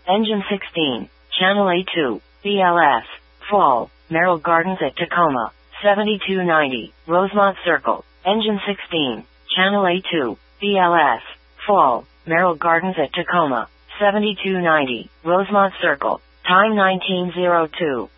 Engine 16, Channel A2, BLS, Fall, Merrill Gardens at Tacoma, 7290, Rosemont Circle. Engine 16, Channel A2, BLS, Fall, Merrill Gardens at Tacoma, 7290, Rosemont Circle. Time 1902.